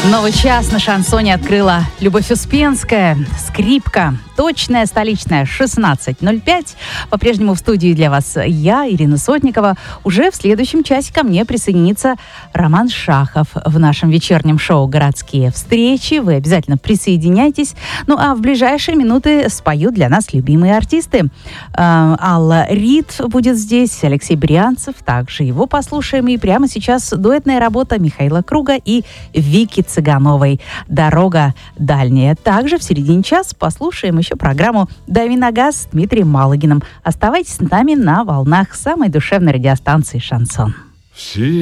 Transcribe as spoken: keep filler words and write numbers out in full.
Новый час на шансоне открыла Любовь Успенская, скрипка, точная столичная, шестнадцать ноль пять. По-прежнему в студии для вас я, Ирина Сотникова. Уже в следующем часе ко мне присоединится Роман Шахов в нашем вечернем шоу «Городские встречи». Вы обязательно присоединяйтесь. Ну а в ближайшие минуты споют для нас любимые артисты. Алла Рид будет здесь, Алексей Брянцев, также его послушаем. И прямо сейчас дуэтная работа Михаила Круга и Вики Цыгановой «Дорога дальняя». Также в середине часа послушаем еще программу «Дави на газ» с Дмитрием Малыгиным. Оставайтесь с нами на волнах самой душевной радиостанции «Шансон». Все